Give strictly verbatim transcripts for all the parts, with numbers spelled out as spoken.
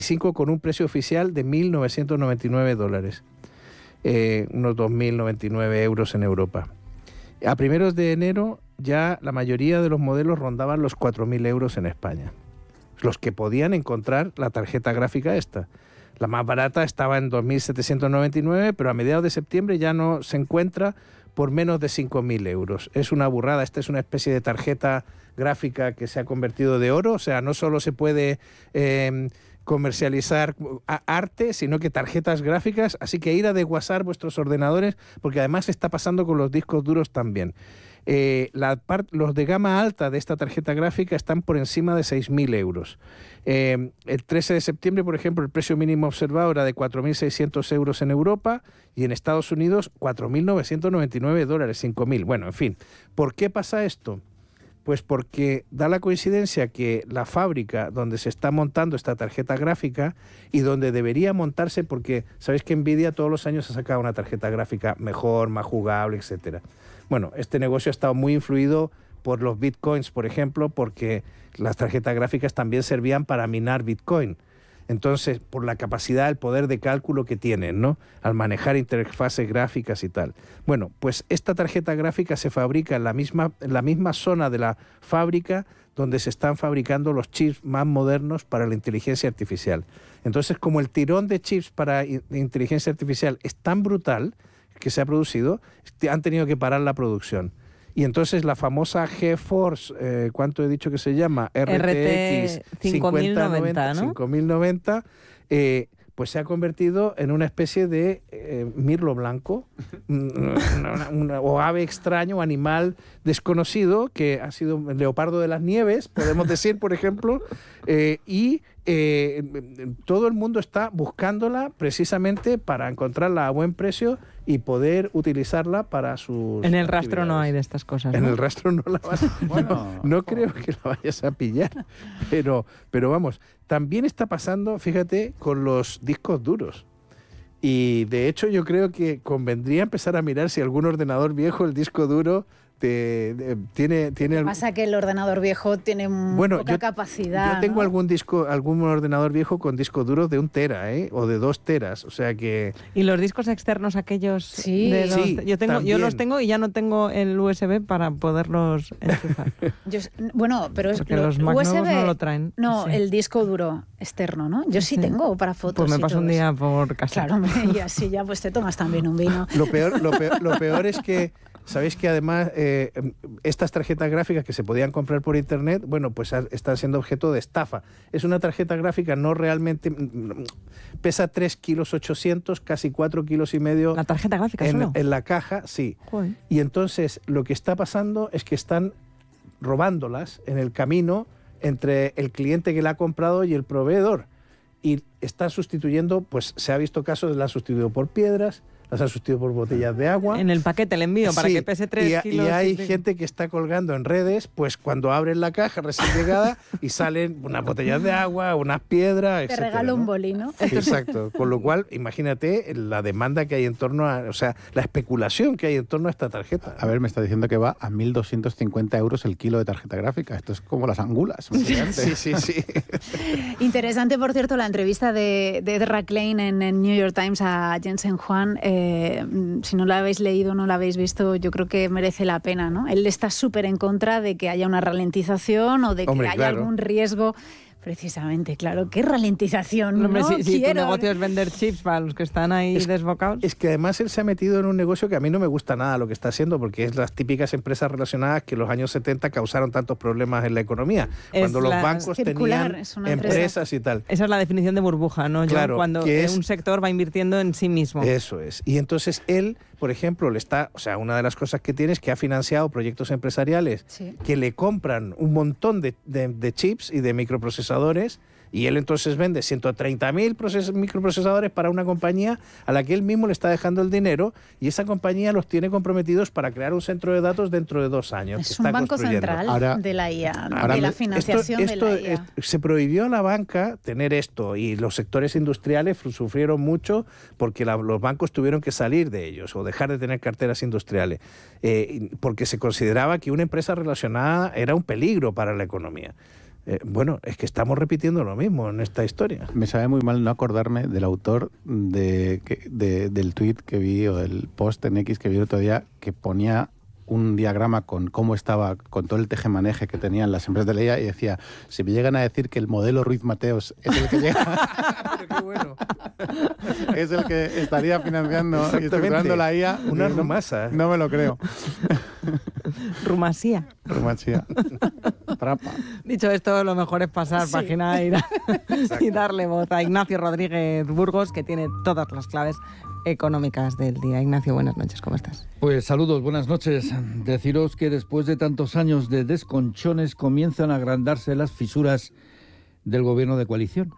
cinco con un precio oficial de mil novecientos noventa y nueve dólares, eh, unos dos mil noventa y nueve euros en Europa. A primeros de enero ya la mayoría de los modelos rondaban los cuatro mil euros en España, los que podían encontrar la tarjeta gráfica esta. La más barata estaba en dos mil setecientos noventa y nueve, pero a mediados de septiembre ya no se encuentra por menos de cinco mil euros. Es una burrada, esta es una especie de tarjeta gráfica que se ha convertido de oro, o sea, no solo se puede eh, comercializar arte, sino que tarjetas gráficas, así que ir a desguazar vuestros ordenadores, porque además está pasando con los discos duros también. Eh, la part, los de gama alta de esta tarjeta gráfica están por encima de seis mil euros. Eh, el trece de septiembre, por ejemplo, el precio mínimo observado era de cuatro mil seiscientos euros en Europa y en Estados Unidos cuatro mil novecientos noventa y nueve dólares, cinco mil. Bueno, en fin, ¿por qué pasa esto? Pues porque da la coincidencia que la fábrica donde se está montando esta tarjeta gráfica y donde debería montarse, porque sabéis que Nvidia todos los años ha sacado una tarjeta gráfica mejor, más jugable, etcétera. Bueno, este negocio ha estado muy influido por los bitcoins, por ejemplo, porque las tarjetas gráficas también servían para minar bitcoin. Entonces, por la capacidad, el poder de cálculo que tienen, ¿no?, al manejar interfaces gráficas y tal. Bueno, pues esta tarjeta gráfica se fabrica en la misma, en la misma zona de la fábrica donde se están fabricando los chips más modernos para la inteligencia artificial. Entonces, como el tirón de chips para inteligencia artificial es tan brutal que se ha producido, han tenido que parar la producción. Y entonces la famosa GeForce, eh, ¿cuánto he dicho que se llama? R T X cinco mil noventa, ¿no? cinco mil noventa, eh, pues se ha convertido en una especie de eh, mirlo blanco, una, una, o ave extraño, o animal desconocido, que ha sido el leopardo de las nieves, podemos decir, por ejemplo, eh, y eh, todo el mundo está buscándola precisamente para encontrarla a buen precio y poder utilizarla para sus En el rastro actividades. No hay de estas cosas, ¿no? En el rastro no la vas a... Bueno, no creo que la vayas a pillar, pero, pero vamos, también está pasando, fíjate, con los discos duros. Y de hecho yo creo que convendría empezar a mirar si algún ordenador viejo, el disco duro, te, te, tiene... tiene Lo que pasa es que el ordenador viejo tiene bueno, poca yo, capacidad. Yo tengo ¿no? algún disco, algún ordenador viejo con disco duro de un tera, ¿eh? O de dos teras, o sea que... ¿Y los discos externos aquellos? Sí, de dos, sí yo, tengo, yo los tengo y ya no tengo el U S B para poderlos enchufar. Yo, bueno, pero Porque lo, los Mac U S B no lo traen. No, sí. el disco duro externo, ¿no? Yo sí, sí. tengo para fotos. Pues me paso un día por casa. Claro, y así ya pues te tomas también un vino. Lo peor, lo peor, lo peor es que sabéis que además eh, estas tarjetas gráficas que se podían comprar por internet, bueno, pues están siendo objeto de estafa. Es una tarjeta gráfica no realmente... Pesa tres kilos ochocientos, casi cuatro kilos y medio. ¿La tarjeta gráfica en, solo? En la caja, sí. Joder. Y entonces lo que está pasando es que están robándolas en el camino entre el cliente que la ha comprado y el proveedor. Y están sustituyendo, pues se ha visto casos, la han sustituido por piedras, las han sustituido por botellas de agua. En el paquete el envío, para sí, que pese tres y, kilos. Y hay sí. gente que está colgando en redes, pues cuando abren la caja recién llegada y salen unas botellas de agua, unas piedras, Te etcétera, regalo ¿no? un boli, ¿no? Sí, exacto. Con lo cual, imagínate la demanda que hay en torno a, o sea, la especulación que hay en torno a esta tarjeta. A ver, me está diciendo que va a mil doscientos cincuenta euros el kilo de tarjeta gráfica. Esto es como las angulas. Sí, sí, sí. Interesante, por cierto, la entrevista de, de Ezra Klein en, en New York Times a Jensen Huang. Eh, si no la habéis leído, no la habéis visto, yo creo que merece la pena, ¿no? Él está súper en contra de que haya una ralentización o de que Hombre, haya claro. algún riesgo. Precisamente, claro. ¿Qué ralentización? Hombre, ¿no? si, si tu Quiero... negocio es vender chips para los que están ahí es, desbocados. Es que además él se ha metido en un negocio que a mí no me gusta nada lo que está haciendo, porque es las típicas empresas relacionadas que en los años setenta causaron tantos problemas en la economía. Es cuando los la... bancos circular, tenían es una empresas y tal. Esa es la definición de burbuja, ¿no? Claro, John? Cuando que es... un sector va invirtiendo en sí mismo. Eso es. Y entonces él, por ejemplo, le está, o sea, una de las cosas que tiene es que ha financiado proyectos empresariales sí. que le compran un montón de, de, de chips y de microprocesadores. Y él entonces vende ciento treinta mil microprocesadores para una compañía a la que él mismo le está dejando el dinero, y esa compañía los tiene comprometidos para crear un centro de datos dentro de dos años. Es un banco central ahora, de la I A, ahora, de la financiación esto, esto, de la I A. Esto, se prohibió a la banca tener esto, y los sectores industriales sufrieron mucho porque la, los bancos tuvieron que salir de ellos o dejar de tener carteras industriales, eh, porque se consideraba que una empresa relacionada era un peligro para la economía. Eh, bueno, es que estamos repitiendo lo mismo en esta historia. Me sabe muy mal no acordarme del autor de, que- de- del tweet que vi o del post en X que vi el otro día, que ponía un diagrama con cómo estaba, con todo el tejemaneje que tenían las empresas de Leia, y decía, si me llegan a decir que el modelo Ruiz Mateos es el que llega, Pero qué bueno. es el que estaría financiando y Exactamente. estructurando la I A, Una no- rumasa. No me lo creo. Rumasía. Rumachía. Trapa. Dicho esto, lo mejor es pasar Sí. página y, da- y darle voz a Ignacio Rodríguez Burgos, que tiene todas las claves económicas del día. Ignacio, buenas noches, ¿cómo estás? Pues saludos, buenas noches. Deciros que después de tantos años de desconchones comienzan a agrandarse las fisuras del gobierno de coalición.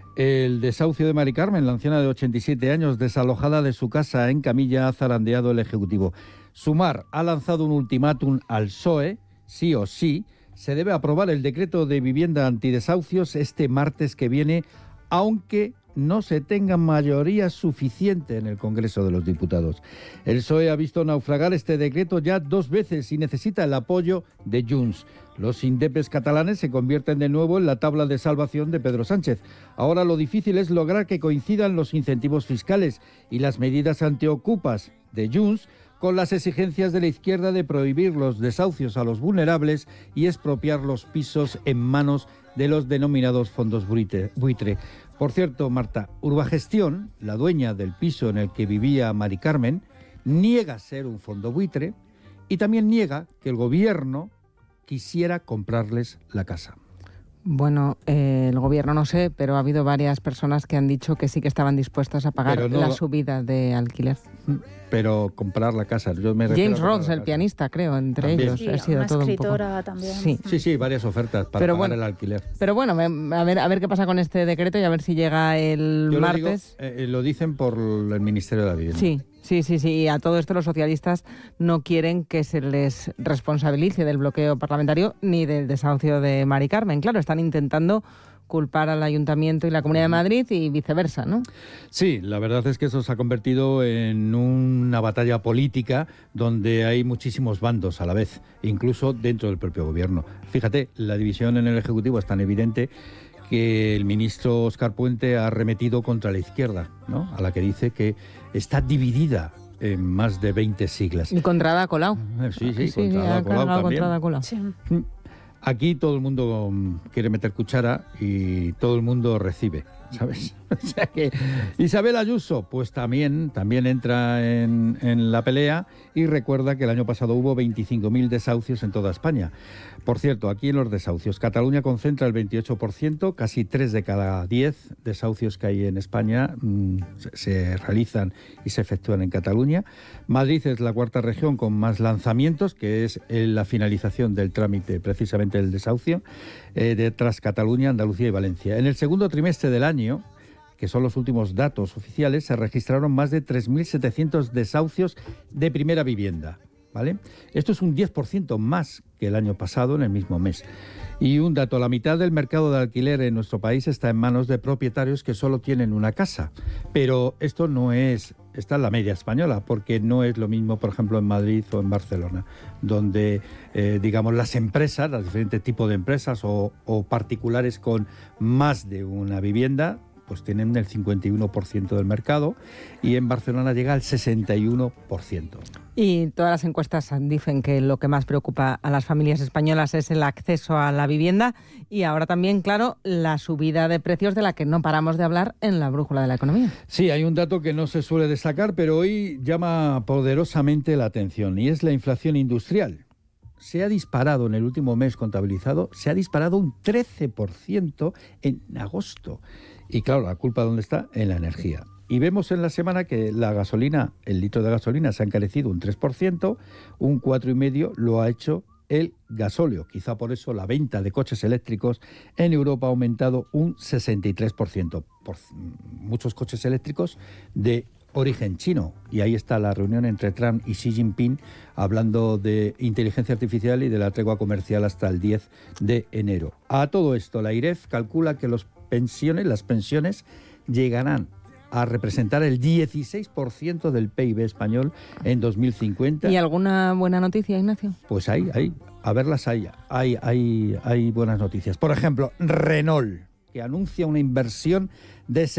El desahucio de Mari Carmen, la anciana de ochenta y siete años, desalojada de su casa en Camilla, ha zarandeado el Ejecutivo. Sumar ha lanzado un ultimátum al P S O E, sí o sí, se debe aprobar el decreto de vivienda antidesahucios este martes que viene, aunque no se tenga mayoría suficiente en el Congreso de los Diputados. El P S O E ha visto naufragar este decreto ya dos veces y necesita el apoyo de Junts. Los indepes catalanes se convierten de nuevo en la tabla de salvación de Pedro Sánchez. Ahora lo difícil es lograr que coincidan los incentivos fiscales y las medidas antiocupas de Junts con las exigencias de la izquierda de prohibir los desahucios a los vulnerables y expropiar los pisos en manos de los denominados fondos buitre. buitre. Por cierto, Marta, Urbagestión, la dueña del piso en el que vivía Mari Carmen, niega ser un fondo buitre y también niega que el gobierno quisiera comprarles la casa. Bueno, eh, el gobierno no sé, pero ha habido varias personas que han dicho que sí que estaban dispuestas a pagar Pero no- la subida de alquiler. Pero comprar la casa, yo me refiero James a comprar Rhodes, la el casa. pianista, creo, entre También. ellos. Sí, ha sido una todo un poco. escritora también. Sí. Sí, sí, varias ofertas para Pero pagar bueno, el alquiler. Pero bueno, me- a ver, a ver qué pasa con este decreto y a ver si llega el Yo lo digo, martes. eh, lo dicen por el Ministerio de la Vivienda. Sí, sí, sí, sí. Y a todo esto los socialistas no quieren que se les responsabilice del bloqueo parlamentario ni del desahucio de Mari Carmen. Claro, están intentando culpar al Ayuntamiento y la Comunidad de Madrid y viceversa, ¿no? Sí, la verdad es que eso se ha convertido en una batalla política donde hay muchísimos bandos a la vez, incluso dentro del propio gobierno. Fíjate, la división en el Ejecutivo es tan evidente que el ministro Óscar Puente ha arremetido contra la izquierda, ¿no? A la que dice que está dividida en más de veinte siglas. Y contra Ada Colau. Sí, sí, Sí, contra Ada ha Colau cargado también. contra Ada Colau. Sí. Aquí todo el mundo mm, quiere meter cuchara y todo el mundo recibe, ¿sabes? O sea que Isabel Ayuso, pues también, también entra en, en la pelea y recuerda que el año pasado hubo veinticinco mil desahucios en toda España. Por cierto, aquí en los desahucios, Cataluña concentra el veintiocho por ciento, casi tres de cada diez desahucios que hay en España mmm, se, se realizan y se efectúan en Cataluña. Madrid es la cuarta región con más lanzamientos, que es eh, la finalización del trámite precisamente del desahucio, eh, detrás Cataluña, Andalucía y Valencia. En el segundo trimestre del año, que son los últimos datos oficiales, se registraron más de tres mil setecientos desahucios de primera vivienda, ¿vale? Esto es un diez por ciento más que el año pasado en el mismo mes. Y un dato, la mitad del mercado de alquiler en nuestro país está en manos de propietarios que solo tienen una casa. Pero esto no es, está en la media española, porque no es lo mismo, por ejemplo, en Madrid o en Barcelona, donde, eh, digamos, las empresas, los diferentes tipos de empresas o, o particulares con más de una vivienda, pues tienen el cincuenta y uno por ciento del mercado y en Barcelona llega al sesenta y uno por ciento. Y todas las encuestas dicen que lo que más preocupa a las familias españolas es el acceso a la vivienda y ahora también, claro, la subida de precios de la que no paramos de hablar en la brújula de la economía. Sí, hay un dato que no se suele destacar, pero hoy llama poderosamente la atención y es la inflación industrial. Se ha disparado en el último mes contabilizado, se ha disparado un trece por ciento en agosto. Y claro, ¿la culpa dónde está? En la energía. Y vemos en la semana que la gasolina, el litro de gasolina se ha encarecido un tres por ciento, un cuatro coma cinco por ciento lo ha hecho el gasóleo. Quizá por eso la venta de coches eléctricos en Europa ha aumentado un sesenta y tres por ciento. Por muchos coches eléctricos de origen chino. Y ahí está la reunión entre Trump y Xi Jinping hablando de inteligencia artificial y de la tregua comercial hasta el diez de enero. A todo esto, la I R E F calcula que los pensiones, las pensiones llegarán a representar el dieciséis por ciento del P I B español en dos mil cincuenta. ¿Y alguna buena noticia, Ignacio? Pues hay, hay, a verlas hay, hay, hay, hay buenas noticias. Por ejemplo, Renault, que anuncia una inversión de